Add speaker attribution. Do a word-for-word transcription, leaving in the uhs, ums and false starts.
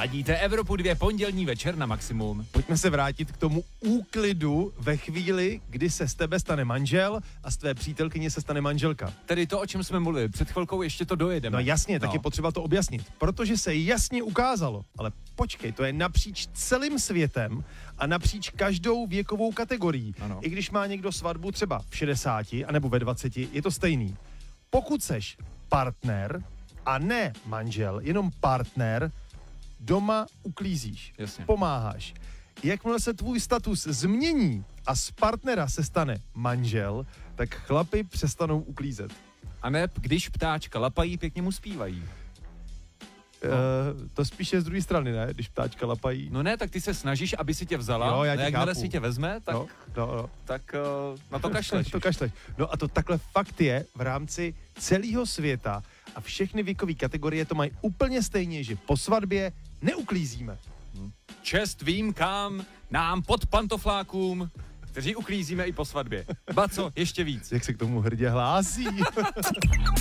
Speaker 1: Ladíte Evropu dvě pondělní večer na maximum.
Speaker 2: Pojďme se vrátit k tomu úklidu ve chvíli, kdy se z tebe stane manžel a z tvé přítelkyně se stane manželka.
Speaker 1: Tedy to, o čem jsme mluvili před chvilkou, ještě to dojedeme.
Speaker 2: No jasně, tak
Speaker 1: no.
Speaker 2: je potřeba to objasnit, protože se jasně ukázalo, ale počkej, to je napříč celým světem a napříč každou věkovou kategorií.
Speaker 1: Ano.
Speaker 2: I když má někdo svatbu třeba v šedesáti anebo ve dvaceti, je to stejný. Pokud seš partner a ne manžel, jenom partner, doma uklízíš,
Speaker 1: Jasně.
Speaker 2: pomáháš. Jakmile se tvůj status změní a z partnera se stane manžel, tak chlapi přestanou uklízet.
Speaker 1: A ne, když ptáčka lapají, pěkně mu zpívají.
Speaker 2: No. Uh, to spíše z druhé strany, ne? Když ptáčka lapají.
Speaker 1: No ne, tak ty se snažíš, aby si tě vzala.
Speaker 2: Jo, já
Speaker 1: a
Speaker 2: tě
Speaker 1: jakmile
Speaker 2: chápu.
Speaker 1: si tě vezme, tak,
Speaker 2: No, no, no.
Speaker 1: tak uh, na to kašleš.
Speaker 2: to kašleš. No a to takhle fakt je v rámci celého světa a všechny věkové kategorie to mají úplně stejně, že po svatbě neuklízíme.
Speaker 1: Čest výjimkám, nám pod pantoflákům, kteří uklízíme i po svatbě. Ba co, ještě víc.
Speaker 2: Jak se k tomu hrdě hlásí.